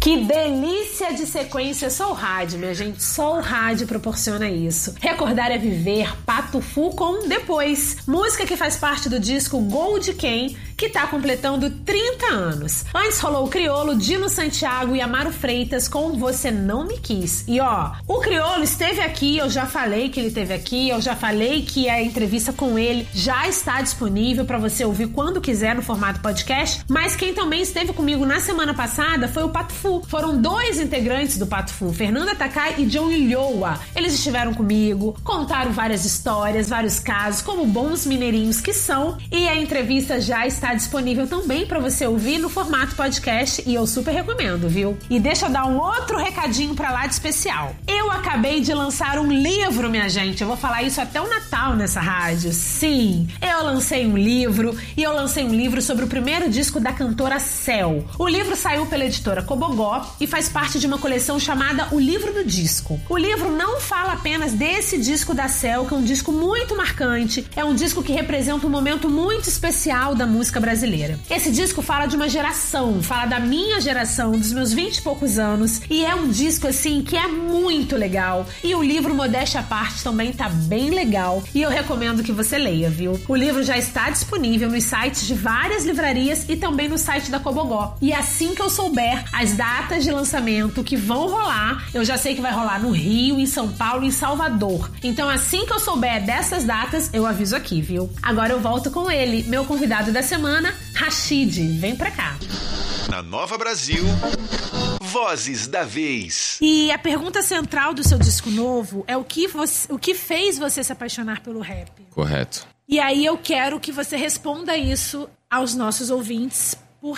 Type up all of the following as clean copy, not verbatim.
Que delícia de sequência, só o rádio, minha gente, só o rádio proporciona isso. Recordar é viver, Pato Fu com Depois, música que faz parte do disco Gol de Quem, que tá completando 30 anos. Antes rolou o Criolo, Dino Santiago e Amaro Freitas com Você Não Me Quis. E ó, o Criolo esteve aqui, eu já falei que ele esteve aqui, eu já falei que a entrevista com ele já está disponível para você ouvir quando quiser no formato podcast, mas quem também esteve comigo na semana passada foi o Pato Fu. Foram 2 integrantes do Pato Fu, Fernanda Takai e John Ilhoa. Eles estiveram comigo, contaram várias histórias, vários casos, como bons mineirinhos que são, e a entrevista já está disponível também para você ouvir no formato podcast e eu super recomendo, viu? E deixa eu dar um outro recadinho pra lá de especial. Eu acabei de lançar um livro, minha gente. Eu vou falar isso até o Natal nessa rádio. Sim, eu lancei um livro e eu lancei um livro sobre o primeiro disco da cantora Céu. O livro saiu pela editora Cobogó e faz parte de uma coleção chamada O Livro do Disco. O livro não fala apenas desse disco da Céu, que é um disco muito marcante, é um disco que representa um momento muito especial da música brasileira. Esse disco fala de uma geração, fala da minha geração, dos meus 20 e poucos anos, e é um disco assim que é muito legal. E o livro, modéstia à parte, também tá bem legal e eu recomendo que você leia, viu? O livro já está disponível nos sites de várias livrarias e também no site da Cobogó. E assim que eu souber as datas de lançamento que vão rolar, eu já sei que vai rolar no Rio, em São Paulo e em Salvador. Então assim que eu souber dessas datas, eu aviso aqui, viu? Agora eu volto com ele, meu convidado da semana, Rashid. Vem pra cá. Na Nova Brasil, Vozes da Vez. E a pergunta central do seu disco novo é o que fez você se apaixonar pelo rap? Correto. E aí eu quero que você responda isso aos nossos ouvintes,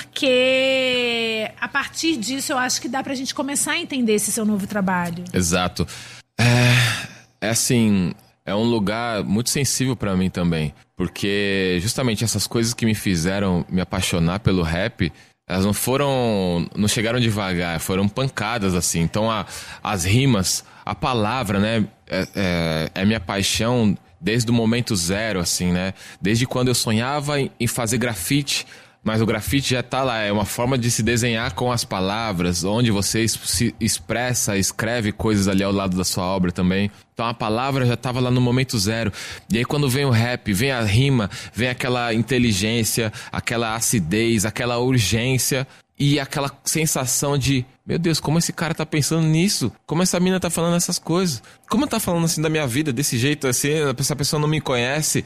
porque a partir disso eu acho que dá pra gente começar a entender esse seu novo trabalho. Exato. É assim, é um lugar muito sensível pra mim também, porque justamente essas coisas que me fizeram me apaixonar pelo rap, elas não chegaram devagar, foram pancadas assim. Então as rimas, a palavra, né, é minha paixão desde o momento zero, assim, né? Desde quando eu sonhava em fazer grafite, mas o grafite já tá lá, é uma forma de se desenhar com as palavras, onde você se expressa, escreve coisas ali ao lado da sua obra também. Então a palavra já tava lá no momento zero. E aí quando vem o rap, vem a rima, vem aquela inteligência, aquela acidez, aquela urgência e aquela sensação de, meu Deus, como esse cara tá pensando nisso? Como essa mina tá falando essas coisas? Como tá falando assim da minha vida, desse jeito assim? Essa pessoa não me conhece.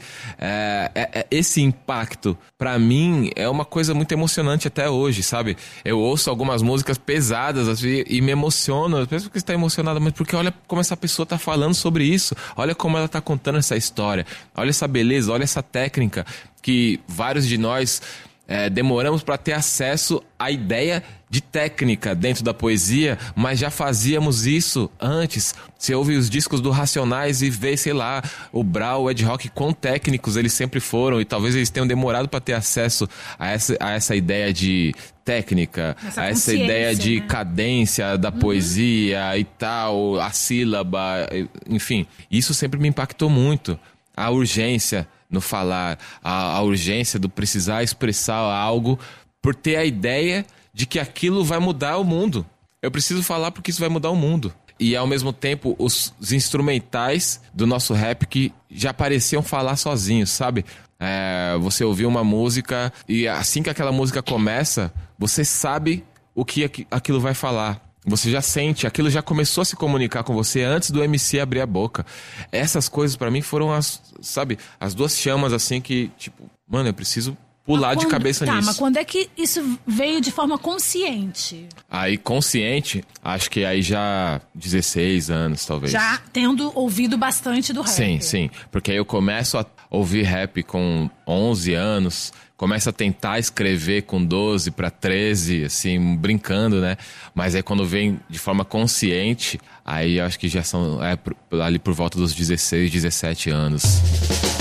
Esse impacto, pra mim, é uma coisa muito emocionante até hoje, sabe? Eu ouço algumas músicas pesadas assim, e me emociono. Eu penso que você tá emocionado, mas porque olha como essa pessoa tá falando sobre isso. Olha como ela tá contando essa história. Olha essa beleza, olha essa técnica que vários de nós demoramos para ter acesso à ideia de técnica dentro da poesia, mas já fazíamos isso antes. Você ouve os discos do Racionais e vê, sei lá, o Brau, o Ed Rock, quão técnicos eles sempre foram, e talvez eles tenham demorado para ter acesso a essa ideia de técnica, a essa ideia de cadência da poesia e tal, a sílaba, enfim. Isso sempre me impactou muito. A urgência no falar, a urgência do precisar expressar algo por ter a ideia de que aquilo vai mudar o mundo. Eu preciso falar porque isso vai mudar o mundo. E ao mesmo tempo os instrumentais do nosso rap que já pareciam falar sozinhos, sabe? Você ouvir uma música e assim que aquela música começa, você sabe o que aquilo vai falar. Você já sente, aquilo já começou a se comunicar com você antes do MC abrir a boca. Essas coisas pra mim foram as duas chamas assim que, tipo, mano, eu preciso pular de cabeça nisso. Mas quando é que isso veio de forma consciente? Aí, consciente, acho que aí já 16 anos, talvez. Já tendo ouvido bastante do rap. Sim. Porque aí eu começo a ouvir rap com 11 anos, começo a tentar escrever com 12 para 13, assim, brincando, né? Mas aí quando vem de forma consciente, aí acho que já são ali por volta dos 16, 17 anos.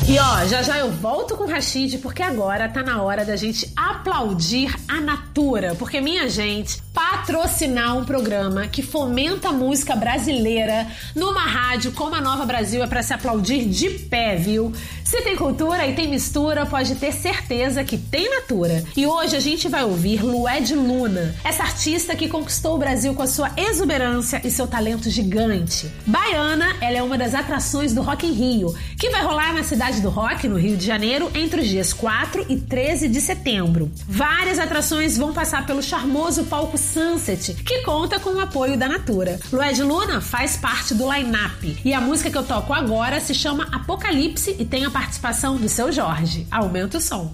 E ó, já eu volto com o Rashid, porque agora tá na hora da gente aplaudir a Natura. Porque, minha gente, patrocinar um programa que fomenta a música brasileira numa rádio como a Nova Brasil é pra se aplaudir de pé, viu? Se tem cultura e tem mistura, pode ter certeza que tem Natura. E hoje a gente vai ouvir Lued Luna, essa artista que conquistou o Brasil com a sua exuberância e seu talento gigante. Baiana, ela é uma das atrações do Rock in Rio, que vai rolar na Cidade do Rock, no Rio de Janeiro, entre os dias 4 e 13 de setembro. Várias atrações vão passar pelo charmoso palco Sunset, que conta com o apoio da Natura. Lued Luna faz parte do line-up, e a música que eu toco agora se chama Apocalipse e tem a participação do Seu Jorge. Aumenta o som.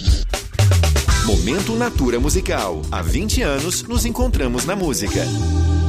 Momento Natura Musical. Há 20 anos nos encontramos na música.